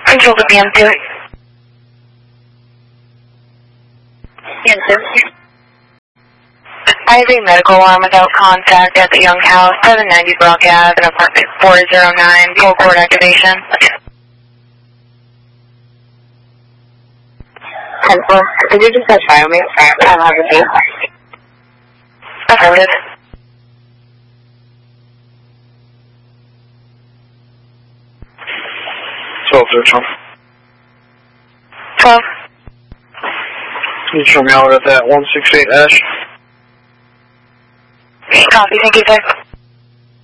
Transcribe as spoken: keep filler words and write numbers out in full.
Control to P M two. P M two. I have a medical alarm without contact at the Young House, seven ninety Brock Ave, in apartment four oh nine, full cord activation. ten four. Could you just touch fire me? I don't have a date. Affirmative. twelve thirteen. twelve. Can you show me out at that one six eight Ash? Copy, thank you, sir.